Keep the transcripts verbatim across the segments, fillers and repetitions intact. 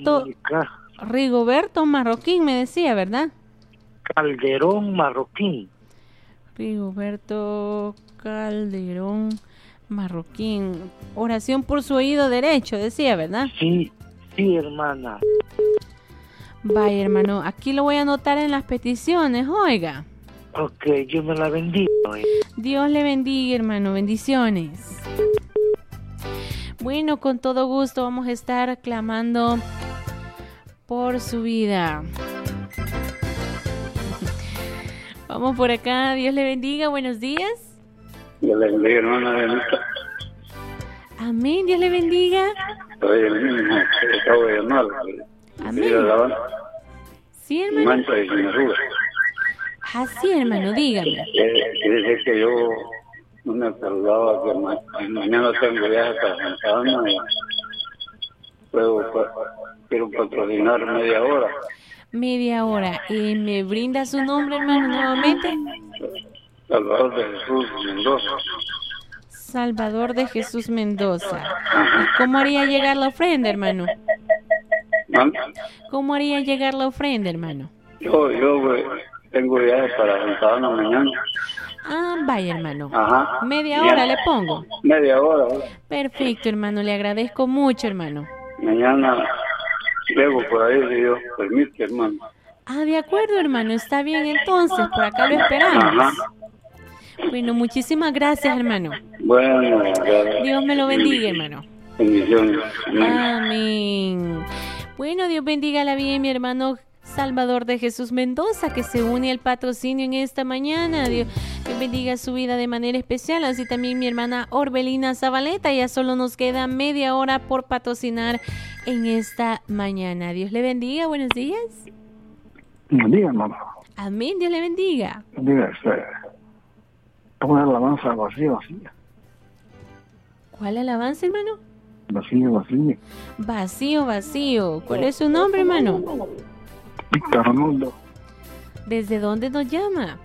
Rigoberto, Rigoberto Marroquín, me decía, ¿verdad? Calderón Marroquín. Rigoberto Calderón Marroquín. Oración por su oído derecho, decía, ¿verdad? Sí, sí, hermana. Vaya, hermano, aquí lo voy a anotar en las peticiones, oiga. Ok, Dios me la bendiga. Dios le bendiga, hermano, bendiciones. Bueno, con todo gusto vamos a estar clamando por su vida. Vamos por acá, Dios le bendiga, buenos días. Dios le bendiga, hermana Benita. Amén, Dios le bendiga. Soy el mismo que acabo de llamar. Amén. Sí, hermano. Mancha de Sinarruga. Así, hermano, dígame. Quiere decir que yo no me acordaba que ma mañana tengo viaje para Santa Ana y puedo, quiero patrocinar media hora. Media hora. ¿Y me brinda su nombre, hermano, nuevamente? Salvador de Jesús Mendoza. Salvador de Jesús Mendoza. ¿Y cómo haría llegar la ofrenda, hermano? ¿Ah? ¿Cómo haría llegar la ofrenda, hermano? Yo, yo pues, tengo viaje para Santa Ana mañana. Ah, vaya, hermano. Ajá. Media Ya. hora le pongo. Media hora. ¿Eh? Perfecto, hermano. Le agradezco mucho, hermano. Mañana llego por ahí, si Dios permite, hermano. Ah, de acuerdo, hermano. Está bien, entonces. Por acá lo esperamos. Ajá. Bueno, muchísimas gracias, hermano. Bueno, gracias. Dios me lo bendiga, hermano. Bendiciones. Amén. Amén. Bueno, Dios bendiga la vida de mi hermano Salvador de Jesús Mendoza, que se une al patrocinio en esta mañana. Dios, Dios bendiga su vida de manera especial. Así también mi hermana Orbelina Zabaleta. Ya solo nos queda media hora por patrocinar en esta mañana. Dios le bendiga. Buenos días. Buenos días, mamá. Amén. Dios le bendiga. Diga, este, ¿cómo es la alabanza vacía, vacía? ¿Cuál alabanza, hermano? Vacío, vacío. Vacío, vacío. ¿Cuál es su nombre, hermano? Víctor Arnoldo. ¿Desde dónde nos llama?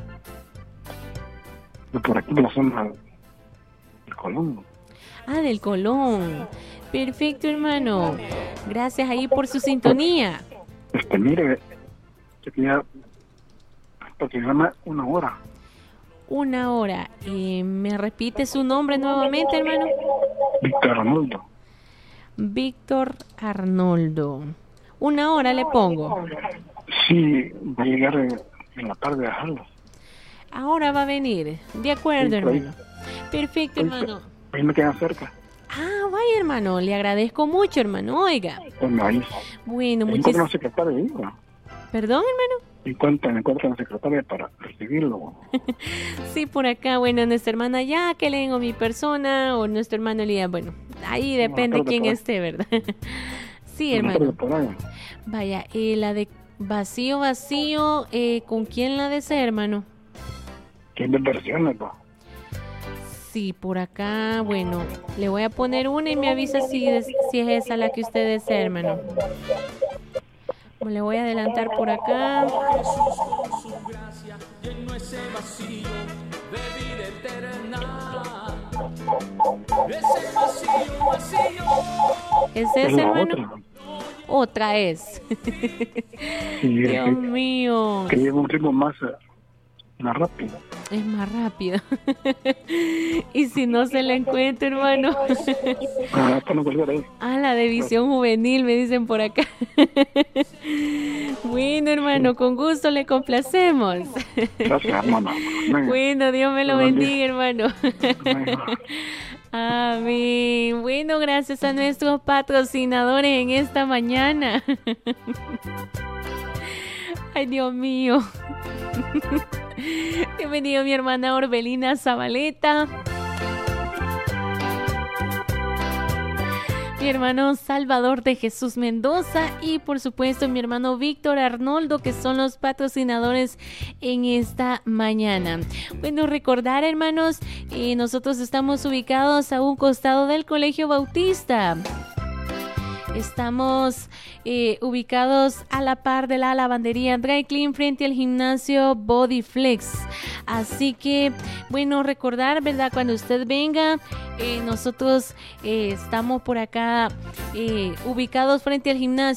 De por aquí, de la zona del Colón. Ah, del Colón. Perfecto, hermano. Gracias ahí por su sintonía. Este, mire, yo quería patrocinarme una hora. Una hora. Eh, ¿Me repite su nombre nuevamente, hermano? Víctor Arnoldo. Víctor Arnoldo. Una hora le pongo. Sí, va a llegar en, en la tarde a dejarlo. Ahora va a venir. De acuerdo, Sí, hermano. Perfecto, Ahí, hermano. ahí me queda cerca. Ah, vaya, hermano. Le agradezco mucho, hermano. Oiga. Bueno, ahí. Bueno, Me encuentro muchísimas... una secretaria ahí, ¿no? ¿Perdón, hermano? Y cuenta, me encuentro una secretaria para recibirlo. Sí, por acá, bueno, nuestra hermana Jacqueline o mi persona o nuestro hermano Elías, bueno, ahí depende no, quién esté, ¿verdad? Sí, hermano. Vaya, eh, la de vacío, vacío, eh, ¿con quién la desea, hermano? Tiene versiones, ¿no? Sí, por acá, bueno, le voy a poner una y me avisa si es, si es esa la que usted desea, hermano. Le voy a adelantar por acá. ¿Es ese, hermano? Otra es. Sí, Dios que, mío. Que lleva un ritmo más, más rápido. Es más rápido. Y si no se la encuentra, hermano. Ah, para no colgar ahí. Ah, la de visión juvenil, me dicen por acá. Bueno, hermano, con gusto le complacemos. Gracias, hermano. Bueno, Dios me lo bendiga, hermano. Amén. Bueno, gracias a nuestros patrocinadores en esta mañana. Ay, Dios mío. Bienvenido mi hermana Orbelina Zabaleta. Mi hermano Salvador de Jesús Mendoza y por supuesto mi hermano Víctor Arnoldo, que son los patrocinadores en esta mañana. Bueno, recordar, hermanos, eh, nosotros estamos ubicados a un costado del Colegio Bautista. Estamos eh, ubicados a la par de la lavandería Dry Clean frente al gimnasio Bodyflex. Así que, bueno, recordar, ¿verdad? Cuando usted venga, eh, nosotros eh, estamos por acá eh, ubicados frente al gimnasio.